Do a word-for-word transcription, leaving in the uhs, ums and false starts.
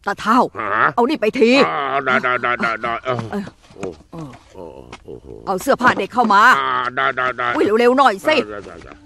ตาเท่าเอานี่ไปทีได้ได้ได้ได้ได้เอาเสื้อผ้าเด็กเข้ามาได้ได้ได้อุ้ยเร็วๆหน่อยสิ